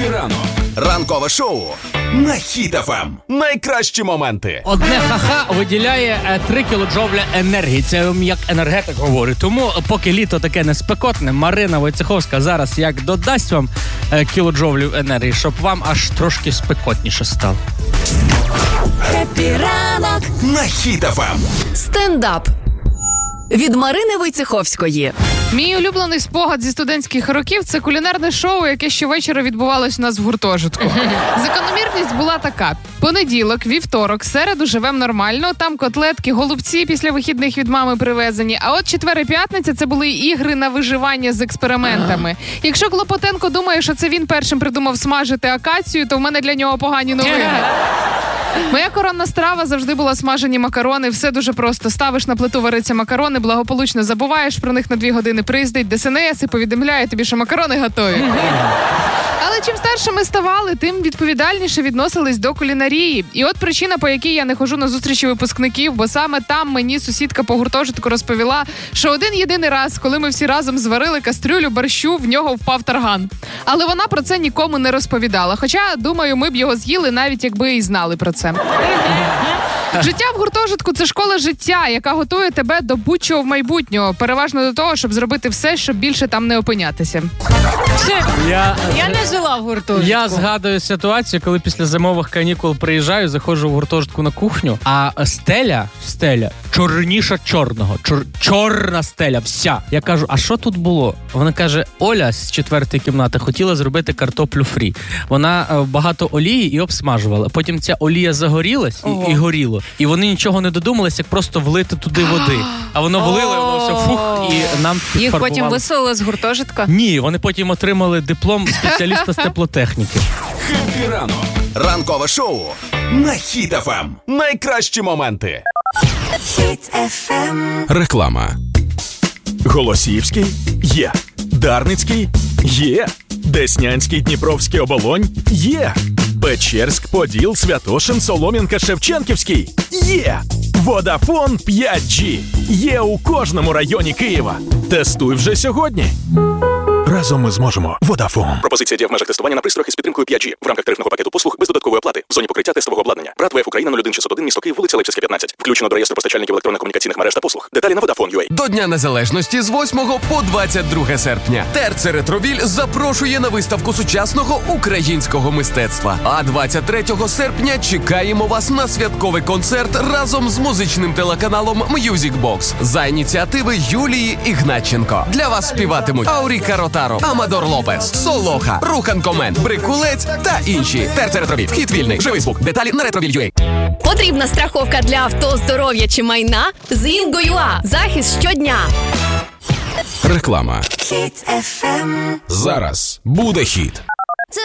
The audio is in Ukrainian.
Хеппі ранок. Ранкове шоу на Хіт FM. Найкращі моменти. Одне ха-ха виділяє 3 кілоджоуля енергії. Це як енергетик говорить. Тому, поки літо таке не спекотне, Марина Войцеховська зараз як додасть вам кілоджоулів енергії, щоб вам аж трошки спекотніше стало. Хеппі ранок На Хіт FM. Стендап від Марини Войцеховської. Мій улюблений спогад зі студентських років – це кулінарне шоу, яке щовечора відбувалось у нас в гуртожитку. Закономірність була така. Понеділок, вівторок, середу живем нормально, там котлетки, голубці після вихідних від мами привезені. А от четвер і п'ятниця – це були ігри на виживання з експериментами. Якщо Клопотенко думає, що це він першим придумав смажити акацію, то в мене для нього погані новини. Моя коронна страва завжди була смажені макарони. Все дуже просто. Ставиш на плиту, вариться макарони, благополучно забуваєш про них на 2 години, приїздить ДСНС і повідомляє тобі, що макарони готові. Але чим старше ми ставали, тим відповідальніше відносились до кулінарії. І от причина, по якій я не ходжу на зустрічі випускників, бо саме там мені сусідка по гуртожитку розповіла, що один єдиний раз, коли ми всі разом зварили кастрюлю борщу, в нього впав тарган. Але вона про це нікому не розповідала. Хоча, думаю, ми б його з'їли, навіть якби і знали про це. Життя в гуртожитку – це школа життя, яка готує тебе до будь-чого в майбутнього. Переважно до того, щоб зробити все, щоб більше там не опинятися. Я не жила в гуртожитку. Я згадую ситуацію, коли після зимових канікул приїжджаю, заходжу в гуртожитку на кухню, а стеля чорніша чорного. Чорна стеля, вся. Я кажу, а що тут було? Вона каже, Оля з 4-ї кімнати хотіла зробити картоплю фрі. Вона багато олії і обсмажувала. Потім ця олія загорілась і горіло. І вони нічого не додумались, як просто влити туди води. А воно влило, і воно все фух, і нам підфарбували. Їх потім виселили з гуртожитка? Ні, вони потім отримали диплом спеціаліста з теплотехніки. Хеппі ранок. Ранкове шоу на Хіт FM. Найкращі моменти. Хіт FM. Реклама. Голосіївський? Є. Дарницький? Є. Деснянський, Дніпровський, Оболонь? Є. Печерськ, Поділ, Святошин, Солом'янка, Шевченківський? Є. Водафон 5G. Є у кожному районі Києва. Тестуй вже сьогодні. Разом ми зможемо. Водафон. Пропозиція діє в межах тестування на пристроях із підтримкою 5G в рамках тарифного пакету послуг без додаткової оплати в зоні покриття тестового обладнання. ПрАТ ВФ Україна 01601, місто Київ, вулиця Липсівська, 15. Включено до реєстру постачальників електронно-комунікаційних мереж та послуг. Деталі на Vodafone.ua. До Дня Незалежності з 8 по 22 серпня. Терце Ретровіль запрошує на виставку сучасного українського мистецтва. А 23 серпня чекаємо вас на святковий концерт разом з музичним телеканалом Music Box за ініціативи Юлії Ігнатченко. Для вас співатимуть Ауріка Ротаро, Амадор Лопес, Солоха, Рухан Комен, Брикулець та інші. Терце Ретровіль. Вхід вільний. Живий звук. Деталі на Ретровіль.ua. Потрібна страховка для авто, здоров'я чи майна? З Інго.ua. Захист щодня. Реклама. Хіт FM. Зараз буде хіт.